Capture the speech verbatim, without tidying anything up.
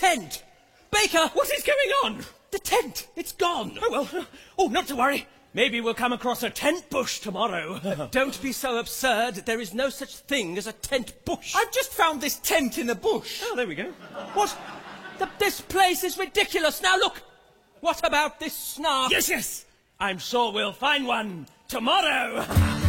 tent! Baker! What is going on? The tent! It's gone! Oh, well, oh, not to worry. Maybe we'll come across a tent bush tomorrow. Uh, don't be so absurd. There is no such thing as a tent bush. I've just found this tent in the bush. Oh, there we go. What? The, this place is ridiculous. Now look, what about this snark? Yes, yes. I'm sure we'll find one tomorrow.